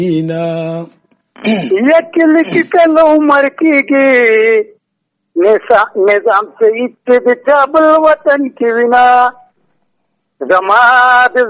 یکل کی کل عمر کیږي نظام سے اتباع وطن کی وینا زما د